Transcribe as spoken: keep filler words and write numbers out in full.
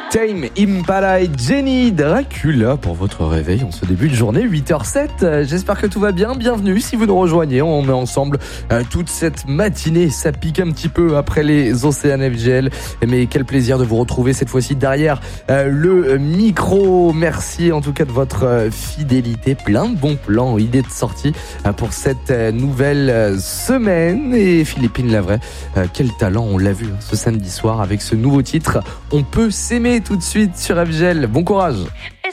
Tame Impala et Jenny Dracula pour votre réveil en ce début de journée, huit heures zéro sept. J'espère que tout va bien. Bienvenue si vous nous rejoignez. On est ensemble euh, toute cette matinée. Ça pique un petit peu après les Océans F G L. Mais quel plaisir de vous retrouver cette fois-ci derrière euh, le micro. Merci en tout cas de votre euh, fidélité. Plein de bons plans, idées de sortie euh, pour cette euh, nouvelle euh, semaine. Et Philippine Lavray, euh, quel talent, on l'a vu hein, ce samedi soir avec ce nouveau titre. On peut s'aimer tout de suite sur F G L. Bon courage.